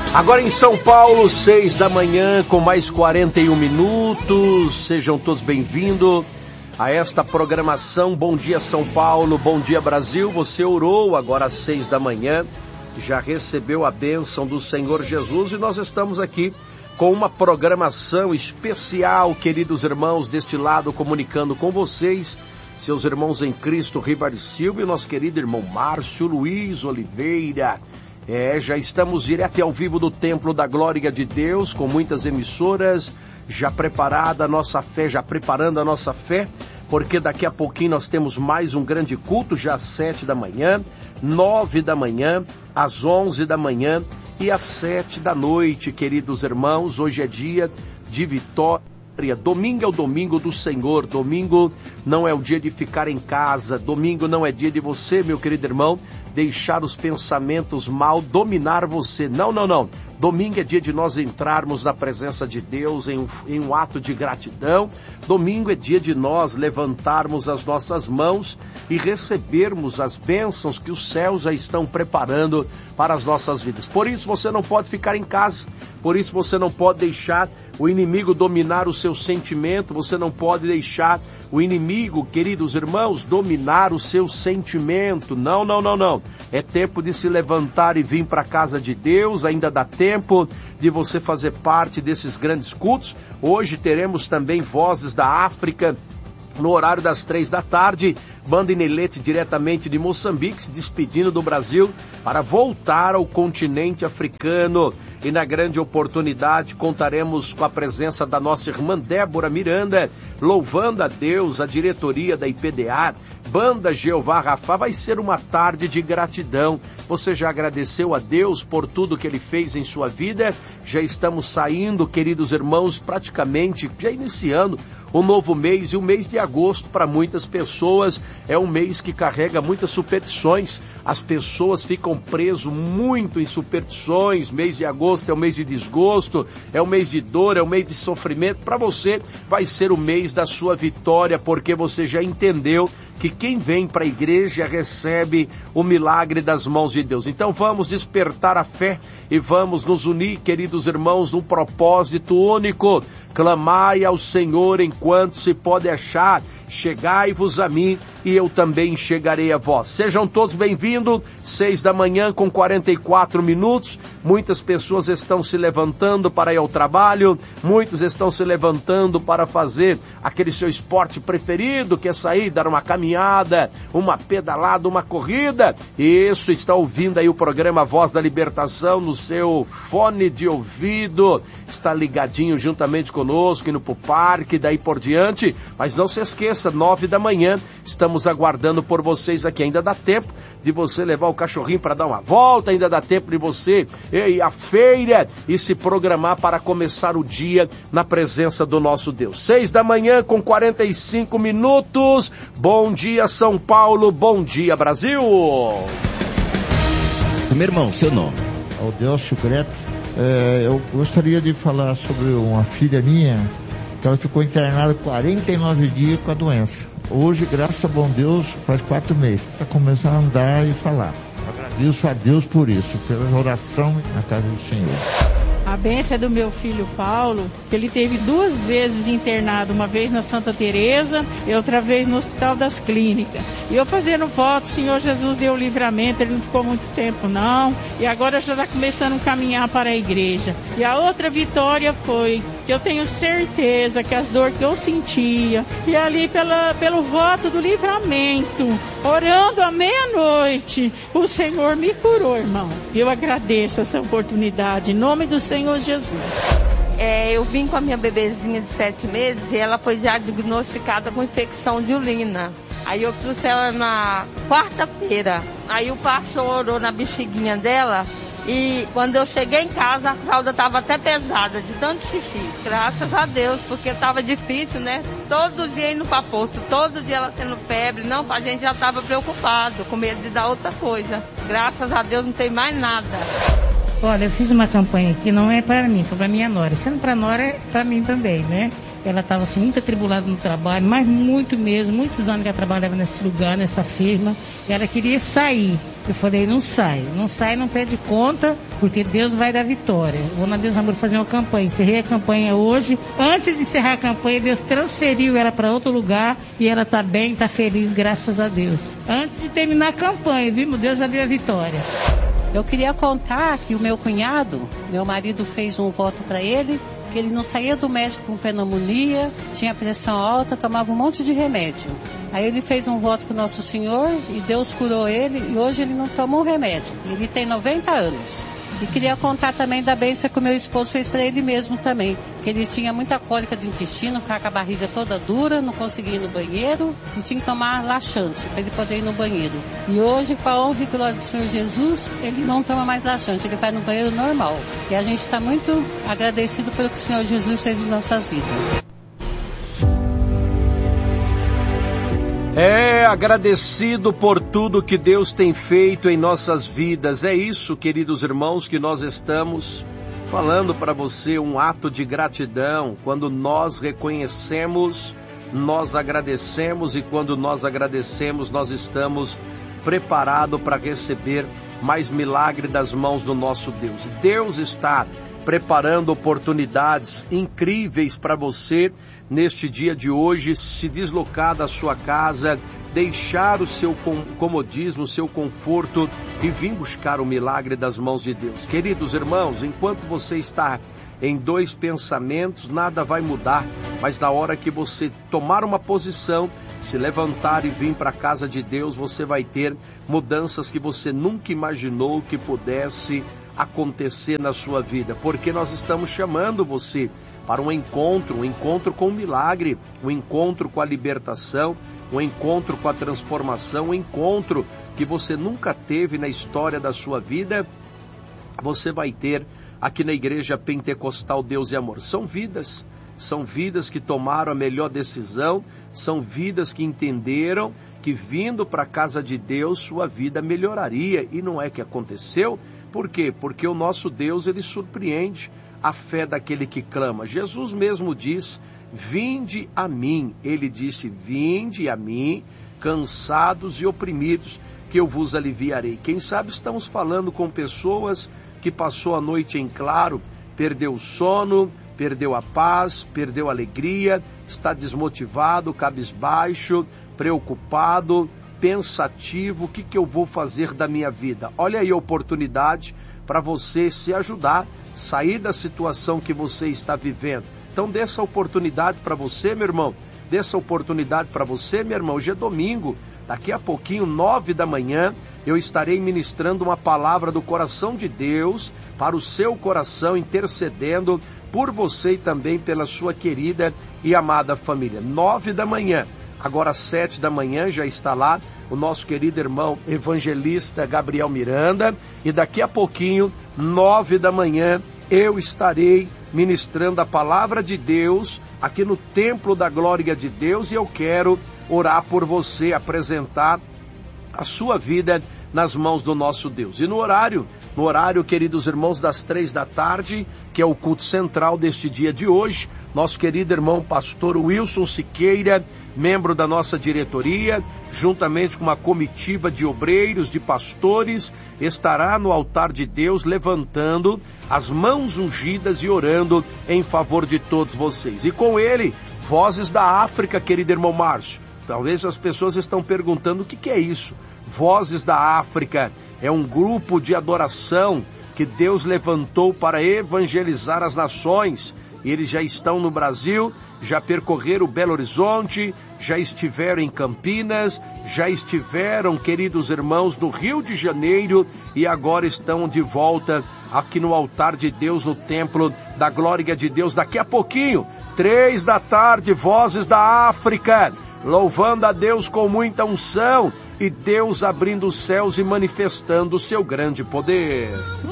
Agora em São Paulo, 6 da manhã, com mais 41 minutos. Sejam todos bem-vindos a esta programação. Bom dia, São Paulo. Bom dia, Brasil. Você orou agora às 6 da manhã, já recebeu a bênção do Senhor Jesus e nós estamos aqui com uma programação especial, queridos irmãos, deste lado, comunicando com vocês, seus irmãos em Cristo, Rivari Silva e nosso querido irmão Márcio Luiz Oliveira. Já estamos direto e ao vivo do Templo da Glória de Deus, com muitas emissoras, já preparando a nossa fé, porque daqui a pouquinho nós temos mais um grande culto, já às 7 da manhã, 9 da manhã, às 11 da manhã e às 7 da noite, queridos irmãos. Hoje é dia de vitória. Domingo é o domingo do Senhor, domingo não é o dia de ficar em casa, domingo não é dia de você, meu querido irmão, deixar os pensamentos mal dominar você. Não. Domingo é dia de nós entrarmos na presença de Deus em um ato de gratidão. Domingo é dia de nós levantarmos as nossas mãos e recebermos as bênçãos que os céus já estão preparando para as nossas vidas. Por isso você não pode ficar em casa, por isso você não pode deixar o inimigo dominar o seu sentimento, você não pode deixar o inimigo, queridos irmãos, dominar o seu sentimento. Não. É tempo de se levantar e vir para a casa de Deus, ainda dá tempo de você fazer parte desses grandes cultos. Hoje teremos também Vozes da África, no horário das 3 da tarde, Banda Inelete diretamente de Moçambique, se despedindo do Brasil para voltar ao continente africano. E na grande oportunidade contaremos com a presença da nossa irmã Débora Miranda, louvando a Deus, a diretoria da IPDA, Banda Jeová Rafá. Vai ser uma tarde de gratidão. Você já agradeceu a Deus por tudo que Ele fez em sua vida? Já estamos saindo, queridos irmãos, praticamente, já iniciando o novo mês, e o mês de agosto para muitas pessoas é um mês que carrega muitas superstições. As pessoas ficam presas muito em superstições. Mês de agosto é o mês de desgosto, é o mês de dor, é o mês de sofrimento. Para você vai ser o mês da sua vitória, porque você já entendeu que quem vem para a igreja recebe o milagre das mãos de Deus. Então vamos despertar a fé e vamos nos unir, queridos irmãos, num propósito único. Clamai ao Senhor enquanto se pode achar, chegai-vos a mim e eu também chegarei a vós. Sejam todos bem-vindos, 6 da manhã com 44 minutos, muitas pessoas estão se levantando para ir ao trabalho, muitos estão se levantando para fazer aquele seu esporte preferido, que é sair, dar uma caminhada, uma pedalada, uma corrida. Isso, está ouvindo aí o programa Voz da Libertação no seu fone de ouvido, está ligadinho juntamente conosco, indo pro parque, daí por diante. Mas não se esqueça, 9 da manhã, estamos aguardando por vocês aqui. Ainda dá tempo de você levar o cachorrinho para dar uma volta, ainda dá tempo de você ir à feira e se programar para começar o dia na presença do nosso Deus. 6 da manhã com 45 minutos. Bom dia, São Paulo. Bom dia, Brasil. Meu irmão, seu nome? Aldelcio Grepp. Eu gostaria de falar sobre uma filha minha, que ela ficou internada 49 dias com a doença. Hoje, graças a bom Deus, faz 4 meses, está começando a andar e falar. Agradeço a Deus por isso, pela oração na casa do Senhor. A bênção é do meu filho Paulo, que ele teve 2 vezes internado, uma vez na Santa Teresa e outra vez no Hospital das Clínicas. E eu fazendo voto, o Senhor Jesus deu o livramento, ele não ficou muito tempo não, e agora já está começando a caminhar para a igreja. E a outra vitória foi que eu tenho certeza que as dores que eu sentia, e ali pelo voto do livramento, orando à meia-noite, o Senhor me curou, irmão. Eu agradeço essa oportunidade, em nome do Senhor Jesus. Eu vim com a minha bebezinha de 7 meses e ela foi diagnosticada com infecção de urina. Aí eu trouxe ela na quarta-feira. Aí o pastor orou na bexiguinha dela e quando eu cheguei em casa a fralda estava até pesada de tanto xixi. Graças a Deus, porque estava difícil, né? Todo dia indo para posto, todo dia ela tendo febre. Não, a gente já estava preocupado, com medo de dar outra coisa. Graças a Deus não tem mais nada. Olha, eu fiz uma campanha que não é para mim, foi para minha nora. Sendo para nora, é para mim também, né? ela estava assim, muito atribulada no trabalho, mas muito mesmo, muitos anos que ela trabalhava nesse lugar, nessa firma, e ela queria sair. Eu falei, não sai, não pede conta, porque Deus vai dar vitória. Vou na Deus Amor fazer uma campanha, encerrei a campanha hoje. Antes de encerrar a campanha, Deus transferiu ela para outro lugar e ela está bem, está feliz, graças a Deus. Antes de terminar a campanha, viu? Deus já deu a vitória. Eu queria contar que o meu cunhado, meu marido fez um voto para ele, que ele não saía do médico com pneumonia, tinha pressão alta, tomava um monte de remédio. Aí ele fez um voto com o Nosso Senhor e Deus curou ele e hoje ele não toma um remédio. Ele tem 90 anos. E queria contar também da bênção que o meu esposo fez para ele mesmo também. Que ele tinha muita cólica do intestino, ficava com a barriga toda dura, não conseguia ir no banheiro e tinha que tomar laxante para ele poder ir no banheiro. E hoje, com a honra e glória do Senhor Jesus, ele não toma mais laxante, ele vai no banheiro normal. E a gente está muito agradecido pelo que o Senhor Jesus fez em nossas vidas. Agradecido por tudo que Deus tem feito em nossas vidas. É isso, queridos irmãos, que nós estamos falando para você, um ato de gratidão. Quando nós reconhecemos, nós agradecemos, e quando nós agradecemos, nós estamos preparados para receber mais milagre das mãos do nosso Deus. Deus está preparando oportunidades incríveis para você neste dia de hoje, se deslocar da sua casa, deixar o seu comodismo, o seu conforto e vir buscar o milagre das mãos de Deus. Queridos irmãos, enquanto você está em dois pensamentos, nada vai mudar, mas na hora que você tomar uma posição, se levantar e vir para a casa de Deus, você vai ter mudanças que você nunca imaginou que pudesse acontecer na sua vida, porque nós estamos chamando você para um encontro com o milagre, um encontro com a libertação, um encontro com a transformação, um encontro que você nunca teve na história da sua vida, você vai ter aqui na Igreja Pentecostal Deus e Amor. São vidas que tomaram a melhor decisão, são vidas que entenderam que vindo para a casa de Deus, sua vida melhoraria, e não é que aconteceu. Por quê? Porque o nosso Deus, ele surpreende a fé daquele que clama. Jesus mesmo diz, vinde a mim. Ele disse, vinde a mim, cansados e oprimidos, que eu vos aliviarei. Quem sabe estamos falando com pessoas que passou a noite em claro, perdeu o sono, perdeu a paz, perdeu a alegria, está desmotivado, cabisbaixo, preocupado, pensativo, o que eu vou fazer da minha vida? Olha aí a oportunidade para você se ajudar, sair da situação que você está vivendo. Então dê essa oportunidade para você, meu irmão, dê essa oportunidade para você, minha irmã. Hoje é domingo, daqui a pouquinho, 9 da manhã, eu estarei ministrando uma palavra do coração de Deus para o seu coração, intercedendo por você e também pela sua querida e amada família. 9 da manhã. Agora 7 da manhã já está lá o nosso querido irmão evangelista Gabriel Miranda, e daqui a pouquinho, 9 da manhã, eu estarei ministrando a palavra de Deus aqui no Templo da Glória de Deus, e eu quero orar por você, apresentar a sua vida nas mãos do nosso Deus. E no horário, queridos irmãos, das 3 da tarde, que é o culto central deste dia de hoje, nosso querido irmão pastor Wilson Siqueira, membro da nossa diretoria, juntamente com uma comitiva de obreiros, de pastores, estará no altar de Deus levantando as mãos ungidas e orando em favor de todos vocês. E com ele, Vozes da África, querido irmão Márcio. Talvez as pessoas estão perguntando o que é isso. Vozes da África é um grupo de adoração que Deus levantou para evangelizar as nações. Eles já estão no Brasil, já percorreram Belo Horizonte, já estiveram em Campinas, já estiveram, queridos irmãos, no Rio de Janeiro, e agora estão de volta aqui no altar de Deus, no Templo da Glória de Deus. Daqui a pouquinho, 3 da tarde, Vozes da África, louvando a Deus com muita unção, e Deus abrindo os céus e manifestando o seu grande poder.